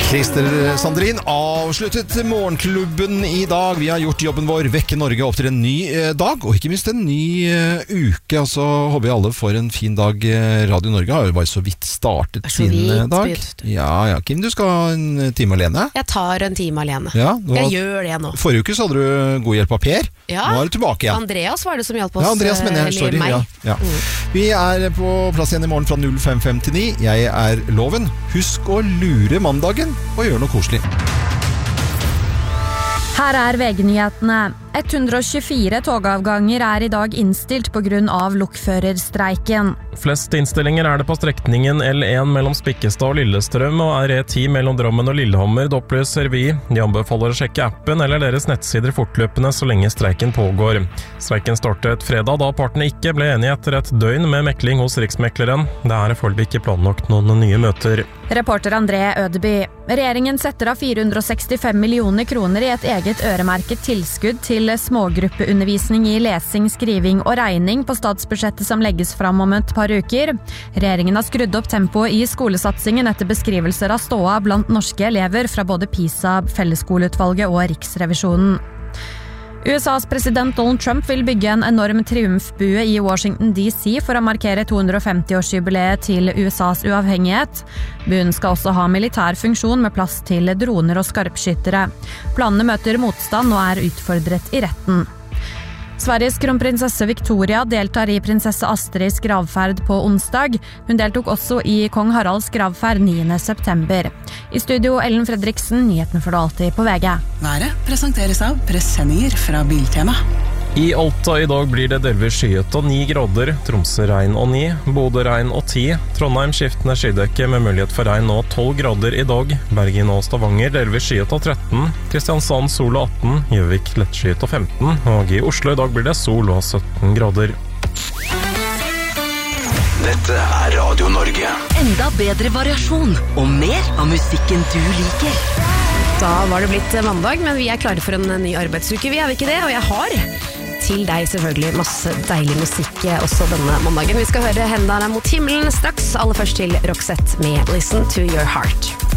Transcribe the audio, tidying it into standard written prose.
Christer Sandrin avsluttet morgenklubben i dag. Vi har gjort jobben vår, vekke Norge opp til en ny dag, og ikke minst en ny uke. Altså, håper jeg alle får en fin dag. Radio Norge har jo bare så vidt startet sin dag. Ja, Kim, du skal ha en time alene. Jeg tar en time alene. Ja, jeg gjør det nå. Forrige uke så hadde du god hjelp av Per. Ja, nå er du tilbake igjen. Andreas var det som hjalp oss. Ja, Andreas mener jeg, sorry. Ja. Vi er på plass igjen i morgen fra 05:59 til 9. Jeg er Loven. Husk å lure mandagen og gjøre noe koselig. Her er VG-nyhetene. 124 togavganger er i dag innstilt på grunn av lokførerstreiken. Flest innstillinger er det på strekningen L1 mellom Spikkestad og Lillestrøm og R10 mellom Drammen og Lillehammer, opplyser vi. De anbefaler å sjekke appen eller deres nettsider fortløpende så lenge streiken pågår. Streiken startet fredag da partene ikke ble enige etter et døgn med mekling hos Riksmekleren. Det er foreløpig ikke planlagt noen nye møter. Reporter André Ødeby. Regjeringen setter av 465 millioner kroner i et eget øremerket tilskudd til smågruppeundervisning i lesing, skriving og regning på statsbudsjettet som legges fram om et par uker. Regjeringen har skrudd opp tempoet i skolesatsingen etter beskrivelser av ståa blant norske elever fra både PISA, Fellesskoleutvalget og Riksrevisjonen. USAs president Donald Trump vil bygge en enorm triumfbue i Washington DC for å markere 250-årsjubileet til USAs uavhengighet. Buen skal også ha militær funksjon med plass til droner og skarpskyttere. Planene møter motstand og er utfordret i retten. Sveriges kronprinsesse Victoria deltar i prinsesse Astrids gravferd på onsdag. Hun deltok også i kong Haralds gravferd 9. september. I studio Ellen Fredriksen, nyheten får du alltid på VG. Været presenteres av presenninger fra Biltema. I Alta i dag blir det delvis skyet og 9 grader, Tromsø regn og 9, Bodø regn og 10, Trondheim skiftende skydekke med mulighet for regn og 12 grader i dag, Bergen og Stavanger delvis skyet og 13, Kristiansand sol og 18, Gjøvik lettskyet og 15, og i Oslo i dag blir det sol og 17 grader. Dette er Radio Norge. Enda bedre variasjon og mer av musikken du liker. Da var det blitt mandag, men vi er klare for en ny arbeidsuke, vi er ikke det, og jeg har til deg selvfølgelig masse deilig musikk også denne mandagen. Vi skal høre Hendene mot himmelen straks, aller først til Roxette med Listen to Your Heart.